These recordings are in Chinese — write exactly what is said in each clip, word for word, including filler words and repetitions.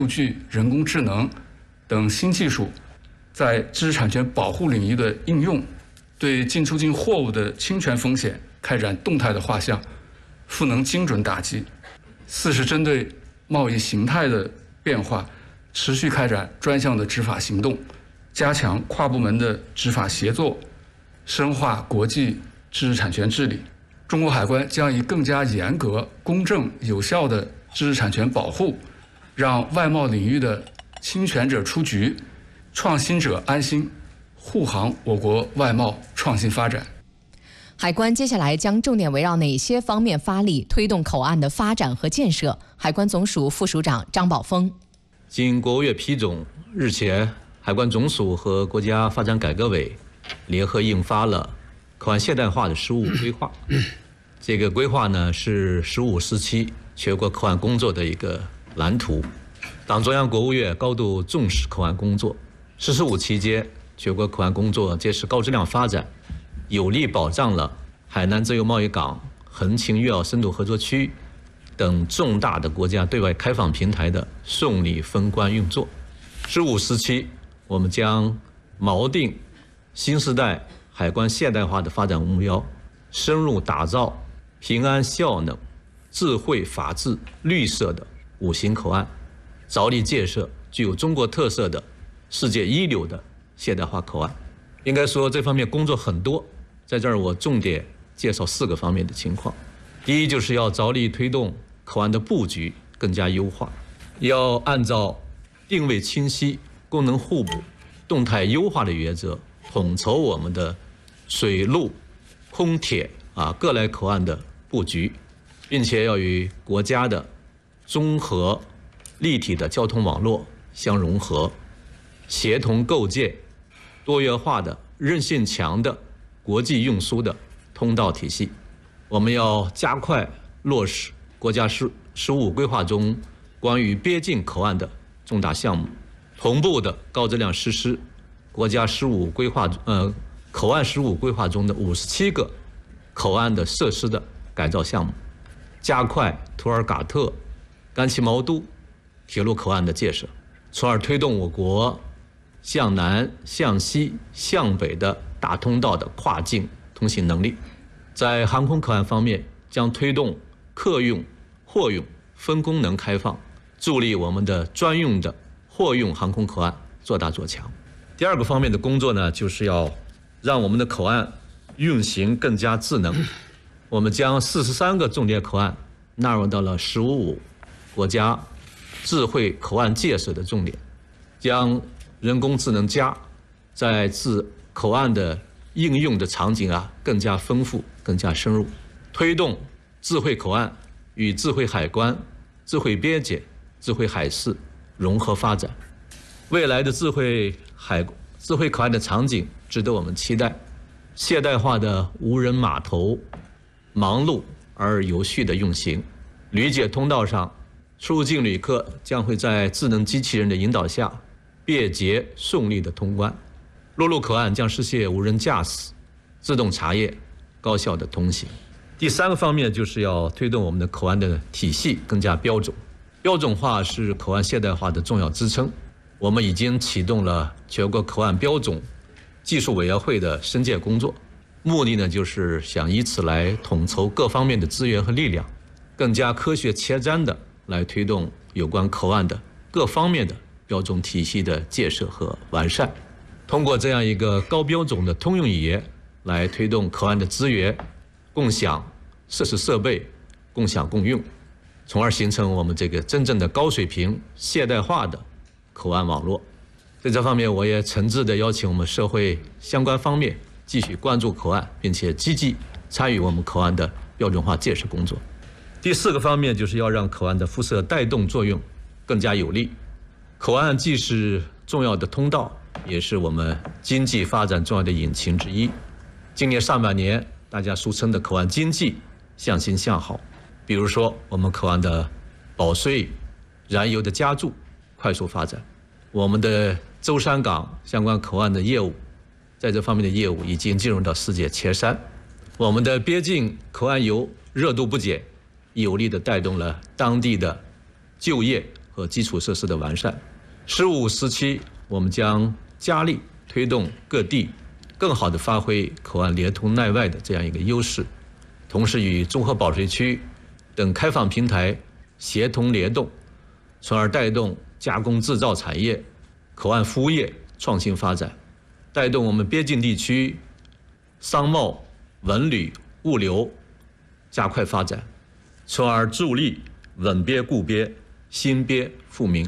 数据、人工智能等新技术在知识产权保护领域的应用，对进出境货物的侵权风险开展动态的画像，赋能精准打击。四是针对贸易形态的变化，持续开展专项的执法行动，加强跨部门的执法协作，深化国际知识产权治理。中国海关将以更加严格、公正、有效的知识产权保护，让外贸领域的侵权者出局，创新者安心，护航我国外贸创新发展。 海关接下来将重点围绕哪些方面发力，推动口岸的发展和建设？海关总署副署长张宝峰： 经国务院批准，日前海关总署和国家发展改革委联合印发了口岸现代化的十五规划。这个规划呢是“十五”时期全国口岸工作的一个蓝图。党中央、国务院高度重视口岸工作。“十四五”期间，全国口岸工作坚持高质量发展，有力保障了海南自由贸易港、横琴粤澳深度合作区等重大的国家对外开放平台的顺利封关运作。十五时期，我们将锚定新时代海关现代化的发展目标，深入打造平安、效能、智慧、法治、绿色的五型口岸，着力建设具有中国特色的世界一流的现代化口岸。应该说这方面工作很多，在这儿我重点介绍四个方面的情况。第一，就是要着力推动口岸的布局更加优化，要按照定位清晰、功能互补、动态优化的原则，统筹我们的水陆空铁啊各类口岸的布局，并且要与国家的综合立体的交通网络相融合，协同构建多元化的、韧性强的国际运输的通道体系。我们要加快落实国家十十五规划中关于边境口岸的重大项目，同步的高质量实施国家十五规划呃口岸十五规划中的五十七个口岸的设施的改造项目，加快图尔嘎特、甘旗毛都铁路口岸的建设，从而推动我国向南、向西、向北的大通道的跨境通行能力。在航空口岸方面，将推动客运、货运分功能开放，助力我们的专用的货运航空口岸做大做强。第二个方面的工作呢，就是要让我们的口岸运行更加智能。我们将四十三个重点口岸纳入到了“十五五”国家智慧口岸建设的重点，将人工智能加在智口岸的应用的场景啊更加丰富、更加深入，推动智慧口岸与智慧海关、智慧边检、智慧海事融合发展。未来的智慧海、智慧口岸的场景值得我们期待。现代化的无人码头忙碌而有序的运行，旅检通道上出入境旅客将会在智能机器人的引导下便捷顺利的通关。陆路口岸将实现无人驾驶、自动查验、高效的通行。第三个方面就是要推动我们的口岸的体系更加标准，标准化是口岸现代化的重要支撑。我们已经启动了全国口岸标准技术委员会的深建工作，目的呢就是想以此来统筹各方面的资源和力量，更加科学前瞻的来推动有关口岸的各方面的标准体系的建设和完善。通过这样一个高标准的通用语言来推动口岸的资源共享、设施设备共享共用，从而形成我们这个真正的高水平现代化的口岸网络。在这方面，我也诚挚地邀请我们社会相关方面继续关注口岸，并且积极参与我们口岸的标准化建设工作。第四个方面就是要让口岸的辐射带动作用更加有力。口岸既是重要的通道，也是我们经济发展重要的引擎之一。今年上半年，大家俗称的口岸经济向新向好，比如说我们口岸的保税、燃油的加注快速发展，我们的舟山港相关口岸的业务，在这方面的业务已经进入到世界前三。我们的边境口岸游热度不减，有力地带动了当地的就业、 和基础设施的完善。十五时期，我们将加力推动各地更好地发挥口岸连通内外的这样一个优势，同时与综合保税区等开放平台协同联动，从而带动加工制造产业、口岸服务业创新发展，带动我们边境地区商贸、文旅、物流加快发展，从而助力稳边固边、新边富民。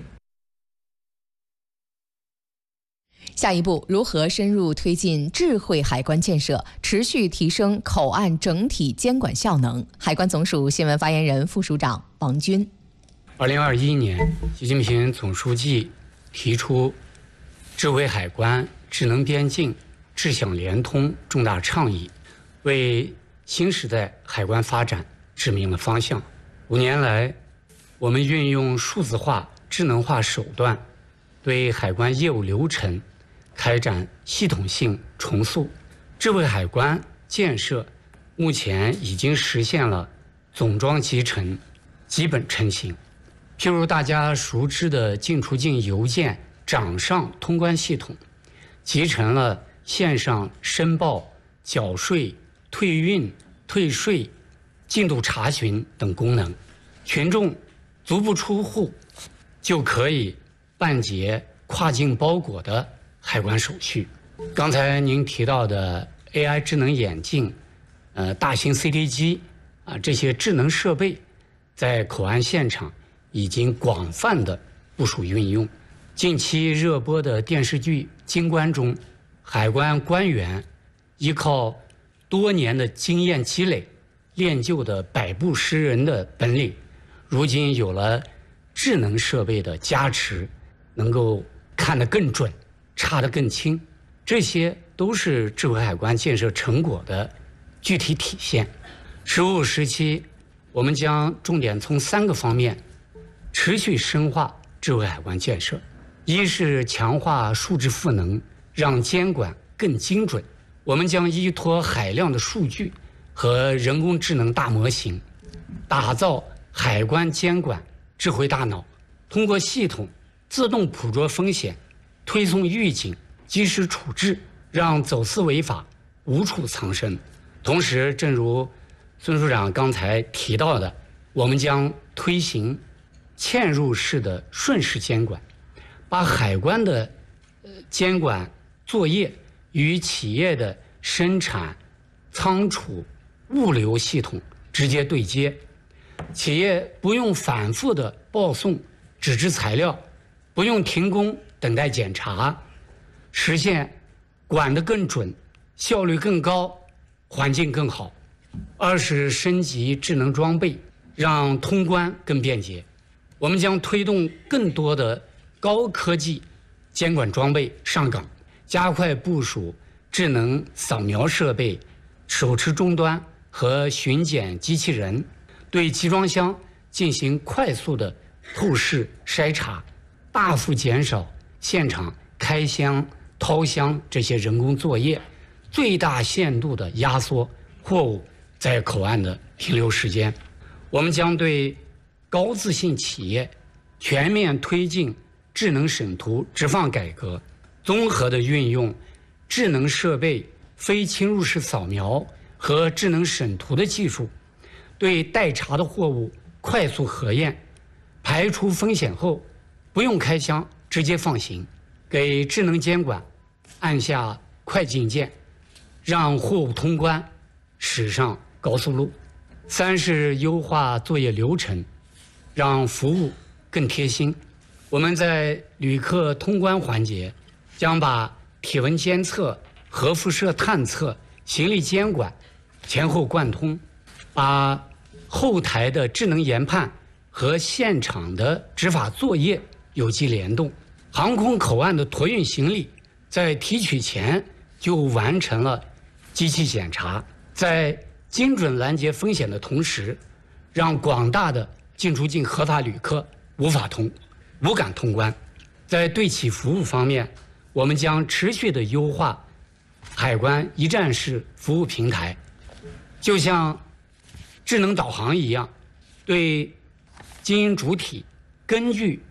下一步，如何深入推进智慧海关建设，持续提升口岸整体监管效能？海关总署新闻发言人、副署长王军。 二零二一年，习近平总书记提出智慧海关、智能边境、智享联通重大倡议，为新时代海关发展指明了方向。五年来，我们运用数字化、智能化手段，对海关业务流程开展系统性重塑。智慧海关建设目前已经实现了总装集成基本成型。譬如大家熟知的进出境邮件掌上通关系统，集成了线上申报、缴税、退运、退税、进度查询等功能，群众足不出户就可以办结跨境包裹的海关手续。刚才您提到的 A I 智能眼镜、呃大型 C T 机啊，这些智能设备在口岸现场已经广泛的部署运用。近期热播的电视剧《京关》中，海关官员依靠多年的经验积累，练就的百步识人的本领，如今有了智能设备的加持，能够看得更准，查得更清，这些都是智慧海关建设成果的具体体现。十五时期，我们将重点从三个方面持续深化智慧海关建设：一是强化数字赋能，让监管更精准。我们将依托海量的数据和人工智能大模型，打造海关监管智慧大脑，通过系统自动捕捉风险，推送预警，及时处置，让走私违法无处藏身。同时，正如孙署长刚才提到的，我们将推行嵌入式的顺势监管，把海关的监管作业与企业的生产、仓储、物流系统直接对接，企业不用反复的报送纸质材料，不用停工等待检查，实现管得更准、效率更高、环境更好。二是升级智能装备，让通关更便捷。我们将推动更多的高科技监管装备上岗，加快部署智能扫描设备、手持终端和巡检机器人，对集装箱进行快速的透视筛查，大幅减少现场开箱、掏箱这些人工作业，最大限度地压缩货物在口岸的停留时间。我们将对高自信企业全面推进智能审图直放改革，综合的运用智能设备、非侵入式扫描和智能审图的技术，对待查的货物快速核验，排除风险后不用开箱直接放行，给智能监管按下快进键，让货物通关驶上高速路。三是优化作业流程，让服务更贴心。我们在旅客通关环节将把体温监测、核辐射探测、行李监管前后贯通，把后台的智能研判和现场的执法作业有机联动。航空口岸的托运行李在提取前就完成了机器检查，在精准拦截风险的同时，让广大的进出境合法旅客无法通、无敢通关。在对企服务方面，我们将持续的优化海关一站式服务平台，就像智能导航一样，对经营主体根据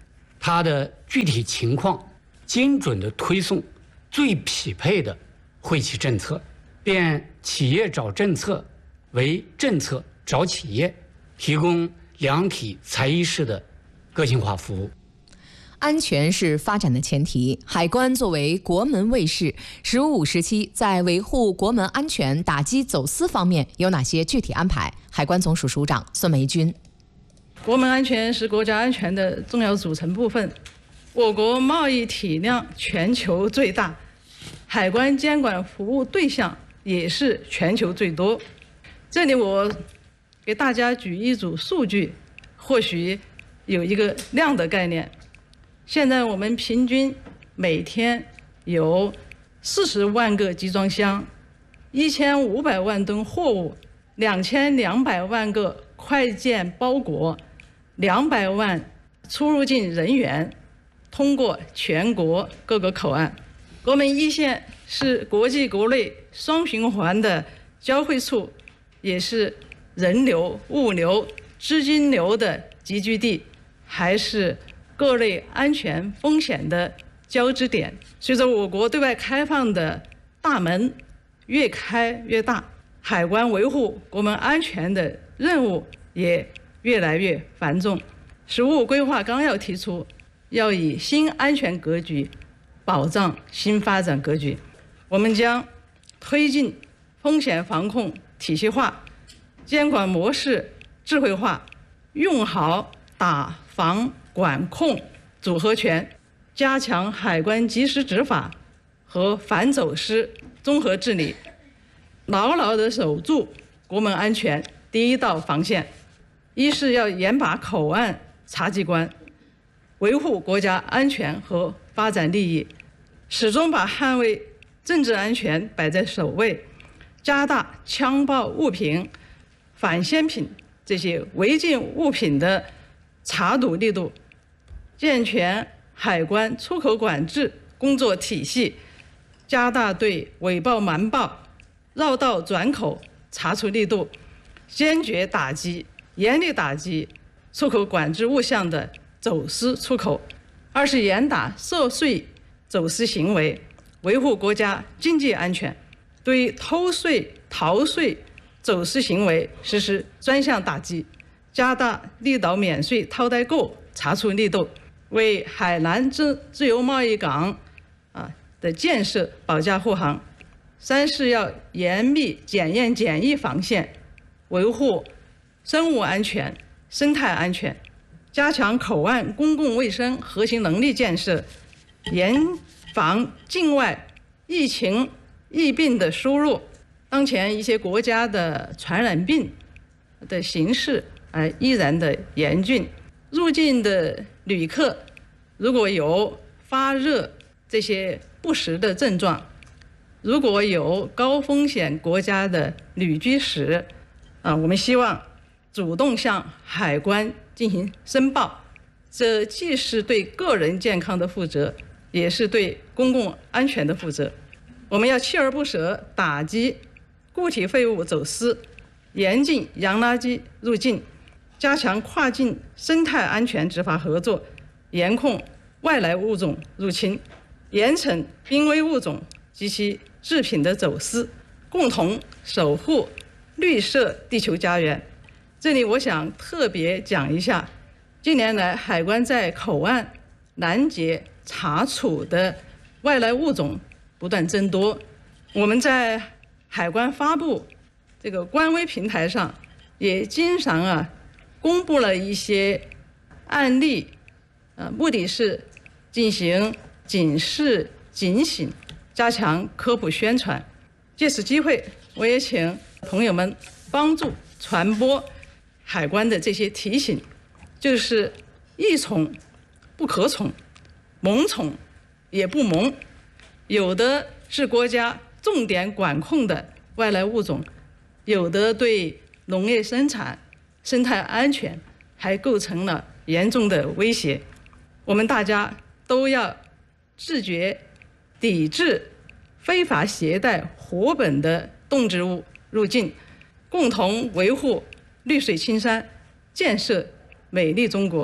它的具体情况，精准地推送最匹配的惠企政策，便企业找政策为政策找企业，提供量体裁衣式的个性化服务。 安全是发展的前提，海关作为国门卫士，十五五时期在维护国门安全、打击走私方面有哪些具体安排？海关总署署长孙梅君。 国门安全是国家安全的重要组成部分。我国贸易体量全球最大，海关监管服务对象也是全球最多。这里我给大家举一组数据，或许有一个量的概念。现在我们平均每天有四十万个集装箱，一千五百万吨货物，两千两百万个快件包裹，两百万出入境人员通过全国各个口岸。国门一线是国际国内双循环的交汇处，也是人流、物流、资金流的集聚地，还是各类安全风险的交织点。随着我国对外开放的大门越开越大，海关维护国门安全的任务也越来越繁重。十五规划纲要提出，要以新安全格局保障新发展格局。我们将推进风险防控体系化，监管模式智慧化，用好打防管控组合拳，加强海关及时执法和反走私综合治理，牢牢地守住国门安全第一道防线。一是要严把口岸查机关，维护国家安全和发展利益，始终把捍卫政治安全摆在首位，加大枪爆物品、反鲜品这些违禁物品的查堵力度，健全海关出口管制工作体系，加大对伪报瞒报、绕道转口查处力度，坚决打击、严厉打击出口管制物项的走私出口。二是严打涉税走私行为，维护国家经济安全，对偷税、逃税、走私行为实施专项打击，加大离岛免税套代购查处力度，为海南自自由贸易港啊的建设保驾护航。三是要严密检验检疫防线，维护生物安全、生态安全，加强口岸公共卫生核心能力建设，严防境外疫情疫病的输入。当前一些国家的传染病的形势啊依然的严峻，入境的旅客如果有发热这些不实的症状，如果有高风险国家的旅居史，啊，我们希望主动向海关进行申报，这既是对个人健康的负责，也是对公共安全的负责。我们要锲而不舍打击固体废物走私，严禁洋垃圾入境，加强跨境生态安全执法合作，严控外来物种入侵，严惩濒危物种及其制品的走私，共同守护绿色地球家园。这里我想特别讲一下，近年来海关在口岸拦截查处的外来物种不断增多，我们在海关发布这个官微平台上也经常啊公布了一些案例，呃，目的是进行警示警醒，加强科普宣传。借此机会，我也请朋友们帮助传播海关的这些提醒，就是易宠不可宠，萌宠也不萌，有的是国家重点管控的外来物种，有的对农业生产、生态安全还构成了严重的威胁。我们大家都要自觉抵制非法携带活本的动植物入境，共同维护绿水青山，建设美丽中国。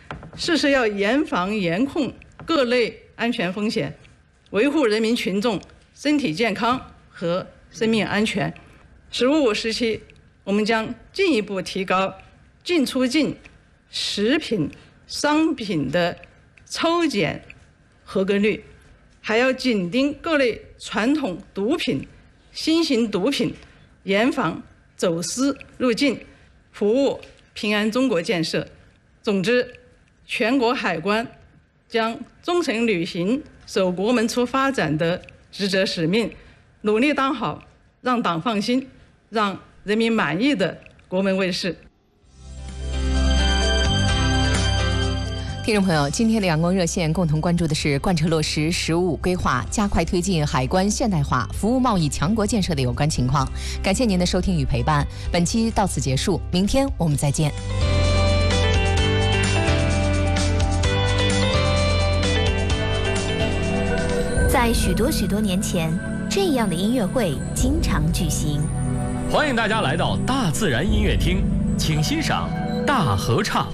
事事要严防严控各类安全风险，维护人民群众身体健康和生命安全。“十五五”时期，我们将进一步提高进出境食品商品的抽检合格率，还要紧盯各类传统毒品、新型毒品，严防走私入境，服务平安中国建设。总之，全国海关将忠诚履行守国门出发展的职责使命，努力当好让党放心、让人民满意的国门卫士。 听众朋友，今天的阳光热线共同关注的是贯彻落实“十五五”规划，加快推进海关现代化、服务贸易强国建设的有关情况。感谢您的收听与陪伴，本期到此结束，明天我们再见。 在许多许多年前，这样的音乐会经常举行。 欢迎大家来到大自然音乐厅，请欣赏大合唱。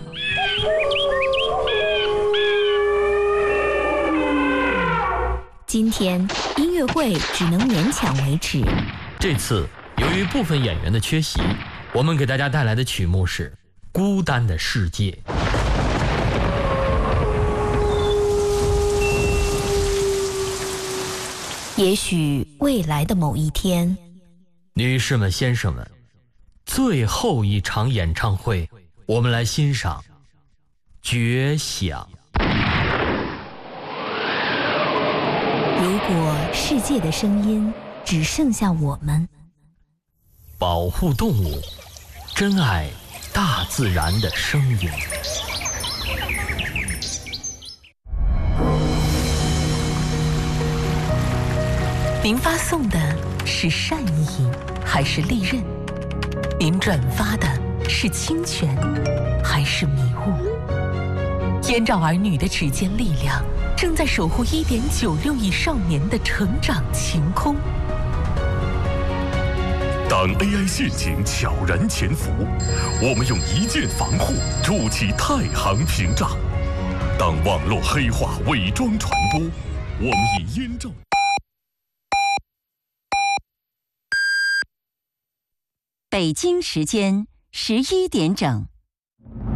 今天音乐会只能勉强维持。 这次由于部分演员的缺席，我们给大家带来的曲目是《孤单的世界》。 也许未来的某一天， 女士们、先生们，最后一场演唱会，我们来欣赏《绝响》。 如果世界的声音只剩下我们， 保护动物，珍爱大自然的声音。 您发送的是善意还是利刃？您转发的是侵权还是迷雾？燕赵儿女的指尖力量正在守护一点九六亿少年的成长晴空。 当 A I 陷阱悄然潜伏，我们用一键防护筑起太行屏障；当网络黑化伪装传播，我们以燕赵。 北京时间十一点整。